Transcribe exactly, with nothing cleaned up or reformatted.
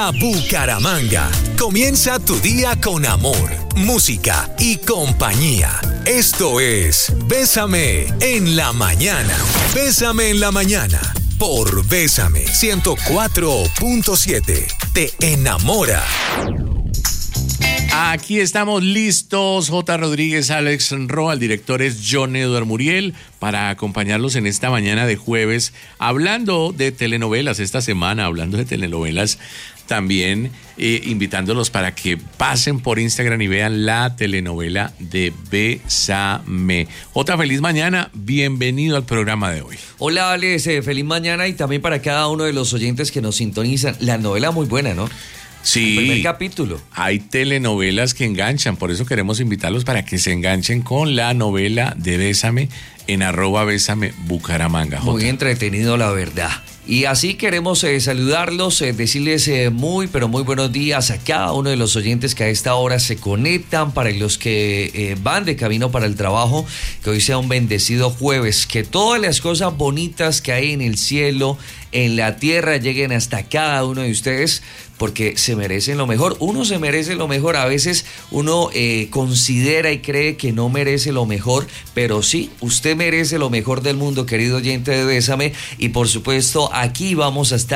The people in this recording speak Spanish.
A Bucaramanga. Comienza tu día con amor, música y compañía. Esto es Bésame en la mañana. Bésame en la mañana por Bésame ciento cuatro punto siete. Te enamora. Aquí estamos listos, J. Rodríguez, Alex Roa, el director es John Eduardo Muriel, para acompañarlos en esta mañana de jueves, hablando de telenovelas esta semana, hablando de telenovelas también, eh, invitándolos para que pasen por Instagram y vean la telenovela de Bésame. J, feliz mañana, bienvenido al programa de hoy. Hola, Alex, eh, feliz mañana y también para cada uno de los oyentes que nos sintonizan. La novela muy buena, ¿no? Sí, el primer capítulo. Hay telenovelas que enganchan, por eso queremos invitarlos para que se enganchen con la novela de Bésame en arroba Bésame Bucaramanga. J. Muy entretenido, la verdad. Y así queremos eh, saludarlos, eh, decirles eh, muy, pero muy buenos días a cada uno de los oyentes que a esta hora se conectan, para los que eh, van de camino para el trabajo, que hoy sea un bendecido jueves, que todas las cosas bonitas que hay en el cielo, en la tierra, lleguen hasta cada uno de ustedes, porque se merecen lo mejor. Uno se merece lo mejor. A veces uno eh, considera y cree que no merece lo mejor, pero sí, usted merece lo mejor del mundo, querido oyente de Bésame, y por supuesto aquí vamos a estar